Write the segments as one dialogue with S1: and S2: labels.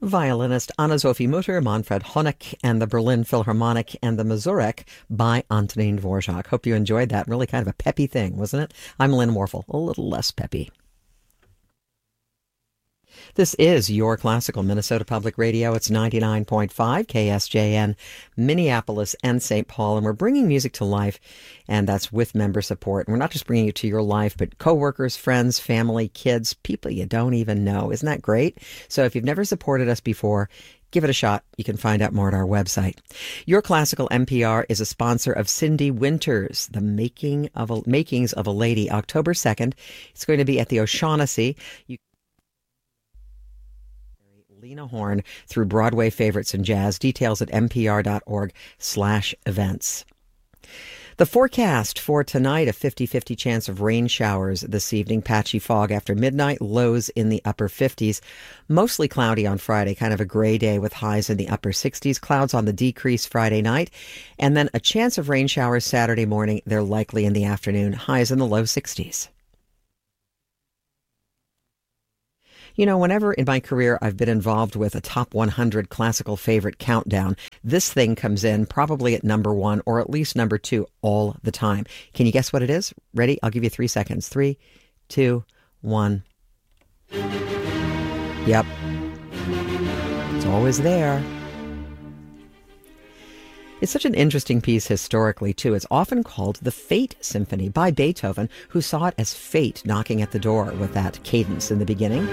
S1: Violinist Anna-Sophie Mutter, Manfred Honeck, and the Berlin Philharmonic, and the Mazurek by Antonin Dvorak. Hope you enjoyed that. Really kind of a peppy thing, wasn't it? I'm Lynn Warfel, a little less peppy. This is your classical Minnesota Public Radio. It's 99.5 KSJN, Minneapolis and St. Paul, and we're bringing music to life, and that's with member support. And we're not just bringing it to your life, but coworkers, friends, family, kids, people you don't even know. Isn't that great? So if you've never supported us before, give it a shot. You can find out more at our website. Your Classical NPR is a sponsor of Cindy Winters, the Makings of a Lady, October 2nd. It's going to be at the O'Shaughnessy. Lena Horne through Broadway Favorites and Jazz. Details at npr.org/events. The forecast for tonight, a 50-50 chance of rain showers this evening, patchy fog after midnight, lows in the upper 50s. Mostly cloudy on Friday, kind of a gray day with highs in the upper 60s. Clouds on the decrease Friday night. And then a chance of rain showers Saturday morning. They're likely in the afternoon, highs in the low 60s. You know, whenever in my career I've been involved with a top 100 classical favorite countdown, this thing comes in probably at number 1 or at least number 2 all the time. Can you guess what it is? Ready? I'll give you 3 seconds. 3, 2, 1. Yep. It's always there. It's such an interesting piece historically, too. It's often called the Fate Symphony by Beethoven, who saw it as fate knocking at the door with that cadence in the beginning.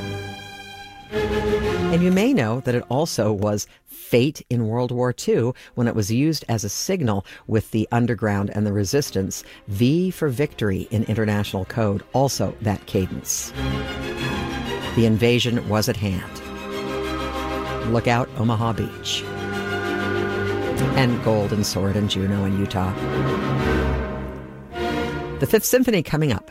S1: And you may know that it also was fate in World War II when it was used as a signal with the underground and the resistance. V for victory in international code, also that cadence. The invasion was at hand. Look out, Omaha Beach. And Golden Sword and Juneau in Utah. The Fifth Symphony coming up.